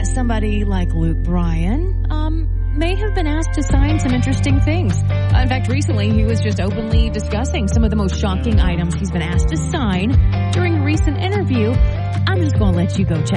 somebody like Luke Bryan may have been asked to sign some interesting things. In fact, recently he was just openly discussing some of the most shocking items he's been asked to sign during a recent interview. I'm just going to let you go check